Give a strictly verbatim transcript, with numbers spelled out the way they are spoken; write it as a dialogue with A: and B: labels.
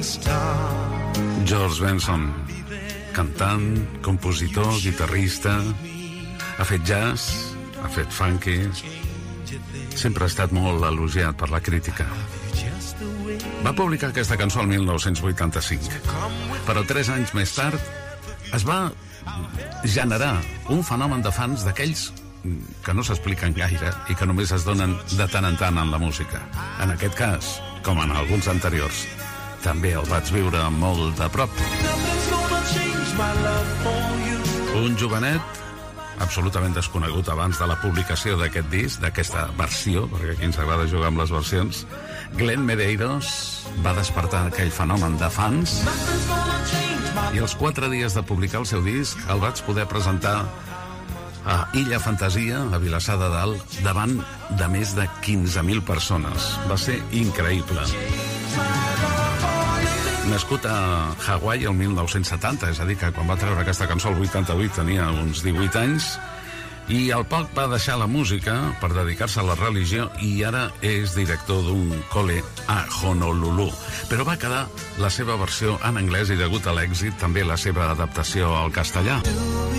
A: George Benson, cantant, compositor, guitarrista, ha fet jazz, ha fet funky, sempre ha estat molt elogiat per la crítica. Va publicar aquesta cançó el mil nou-cents vuitanta-cinc, però tres anys més tard es va generar un fenomen de fans d'aquells que no s'expliquen gaire i que només es donen de tant en tant en la música. En aquest cas, com en alguns anteriors, també el vaig viure molt de prop. Un jovenet absolutament desconegut abans de la publicació d'aquest disc, d'aquesta versió, perquè aquí ens agrada jugar amb les versions, Glenn Medeiros va despertar aquell fenomen de fans i els quatre dies de publicar el seu disc el vaig poder presentar a Illa Fantasia, a Vilassar de Dalt, davant de més de quinze mil persones. Va ser increïble. Nascut a Hawaii el mil nou-cents setanta, és a dir, que quan va treure aquesta cançó el vuitanta-vuit tenia uns divuit anys, i al poc va deixar la música per dedicar-se a la religió i ara és director d'un col·le a Honolulu. Però va quedar la seva versió en anglès i, degut a l'èxit, també la seva adaptació al castellà.